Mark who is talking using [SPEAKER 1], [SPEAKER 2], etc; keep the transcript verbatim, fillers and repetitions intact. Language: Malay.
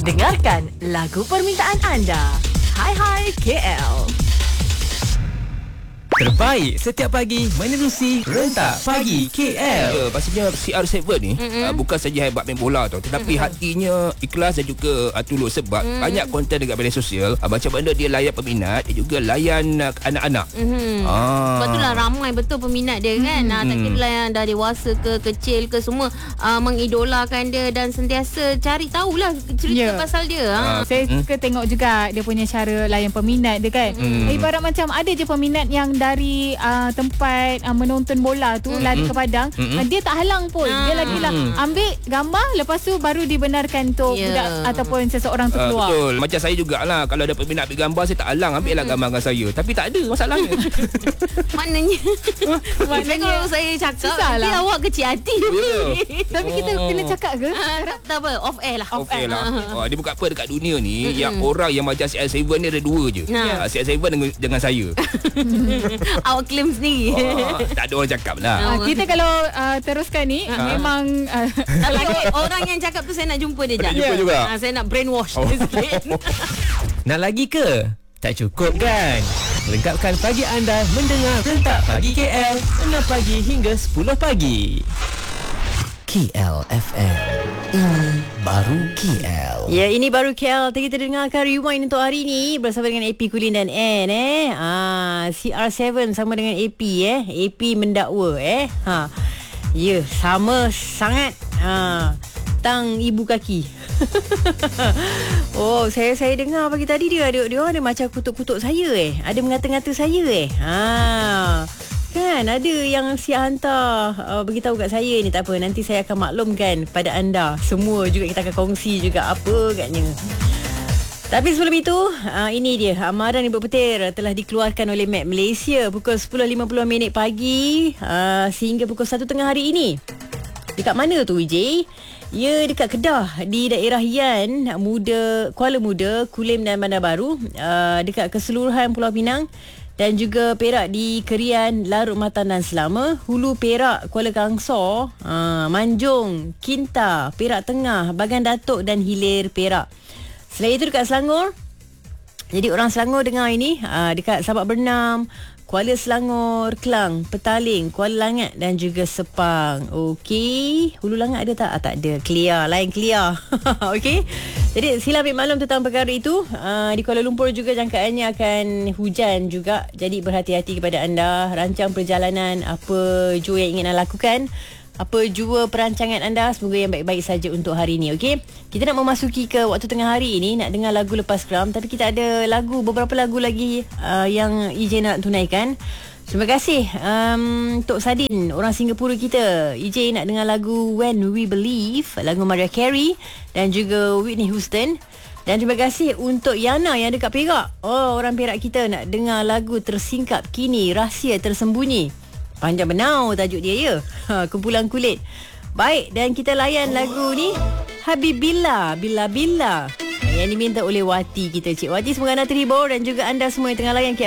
[SPEAKER 1] Dengarkan lagu permintaan anda. Hai Hai K L.
[SPEAKER 2] Terbaik setiap pagi menerusi Rentak Pagi K L.
[SPEAKER 3] Ya, pastinya C R tujuh ni uh, bukan saja hebat main bola tau, tetapi Mm-mm. hatinya ikhlas dan juga uh, tulus sebab Mm-mm. banyak konten dekat media sosial. Uh, macam mana dia layan peminat, dia juga layan uh, anak-anak.
[SPEAKER 4] Mm-hmm.
[SPEAKER 3] Ah.
[SPEAKER 4] Sebab itulah ramai betul peminat dia kan. Mm-hmm. Tak kira lah yang dah dewasa ke kecil ke, semua uh, mengidolakan dia dan sentiasa cari tahulah cerita yeah. pasal dia.
[SPEAKER 5] Uh,
[SPEAKER 4] ha.
[SPEAKER 5] Saya hmm. suka tengok juga dia punya cara layan peminat dia kan. Mm. Ibarat macam ada je peminat yang dari uh, tempat uh, menonton bola tu mm. lari ke padang, mm. uh, dia tak halang pun. Mm. Dia lagilah mm. ambil gambar, lepas tu baru dibenarkan untuk yeah. budak ataupun seseorang tu keluar.
[SPEAKER 3] Uh, betul. Macam saya jugalah, kalau ada peminat ambil gambar, saya tak halang, ambil lah mm. gambar dengan saya. Tapi tak ada masalahnya.
[SPEAKER 4] Maknanya Maknanya kalau saya cakap nanti lah. Awak kecil hati.
[SPEAKER 3] Yeah.
[SPEAKER 5] Tapi kita oh. kena cakap ke?
[SPEAKER 4] Uh, tak apa, off air lah.
[SPEAKER 3] Off air lah. Oh, dia bukan apa dekat dunia ni, mm-hmm. yang orang yang macam C R tujuh ni ada dua je. Nah. Uh, C R tujuh dengan, dengan saya.
[SPEAKER 4] Awak claim sendiri.
[SPEAKER 3] Oh, tak ada orang cakap lah.
[SPEAKER 5] Uh, kita kalau uh, teruskan ni uh. memang uh,
[SPEAKER 4] tapi orang yang cakap tu saya nak jumpa dia je.
[SPEAKER 3] Jumpa juga.
[SPEAKER 4] Uh, saya nak brainwash
[SPEAKER 3] oh.
[SPEAKER 4] dia sikit.
[SPEAKER 2] Nak lagi ke? Tak cukup kan? Lengkapkan pagi anda mendengar Rentak Pagi K L enam pagi hingga sepuluh pagi. K L F M. Ini baru K L.
[SPEAKER 4] Ya, ini baru K L. Tadi kita dengarkan Rewind untuk hari ni bersama dengan A P Kulin dan Ann eh. Ah, C R tujuh sama dengan A P eh. A P mendakwa eh. Ha. Ya, sama sangat. Ha. Tang ibu kaki. Oh, saya saya dengar pagi tadi dia ada dia ada macam kutuk-kutuk saya eh. Ada mengata-ngata saya eh. Ha. Kan ada yang siap hantar uh, beritahu kat saya ni. Tak apa, nanti saya akan maklumkan pada anda semua juga. Kita akan kongsi juga apa katnya. Tapi sebelum itu, uh, ini dia amaran yang berpetir telah dikeluarkan oleh M A C Malaysia pukul sepuluh lima puluh minit pagi uh, sehingga pukul satu tengah hari ini. Dekat mana tu Vijay? Ya, dekat Kedah, di daerah Yan Muda, Kuala Muda, Kulim dan Bandar Baru, uh, dekat keseluruhan Pulau Pinang dan juga Perak di Kerian, Larut Matan dan Selama, Hulu Perak, Kuala Kangsar, uh, Manjung, Kinta, Perak Tengah, Bagan Datuk dan Hilir Perak. Selain itu dekat Selangor, jadi orang Selangor dengar ini, uh, dekat Sabak Bernam, Kuala Selangor, Kelang, Petaling, Kuala Langat dan juga Sepang. Okey, Hulu Langat ada tak? Ah, tak ada. Clear, lain clear. Okey. Jadi sila ambil maklum tentang perkara itu. Uh, di Kuala Lumpur juga jangkaannya akan hujan juga. Jadi berhati-hati kepada anda. Rancang perjalanan, apa jua yang ingin anda lakukan, apa jua perancangan anda, semoga yang baik-baik saja untuk hari ini. Okey, kita nak memasuki ke waktu tengah hari ini, nak dengar lagu lepas geram, tapi kita ada lagu, beberapa lagu lagi uh, yang E J nak tunaikan. Terima kasih um, Tok Sadin, orang Singapura kita. E J nak dengar lagu When We Believe, lagu Mariah Carey dan juga Whitney Houston. Dan terima kasih untuk Yana yang dekat Perak. Oh, orang Perak kita nak dengar lagu Tersingkap Kini, Rahsia Tersembunyi. Panjang benau tajuk dia ya. Ha, kumpulan kulit. Baik, dan kita layan lagu ni Habibillah, Bila Bila, yang diminta oleh Wati kita, Cik Wati. Semoga anda terhibur dan juga anda semua yang tengah layan